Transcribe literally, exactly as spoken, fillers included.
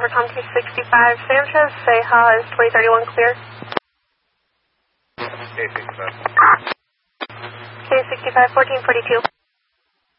Evercom two sixty-five Sanchez, say hi, is twenty thirty-one clear? K sixty-five. K sixty-five, fourteen forty-two.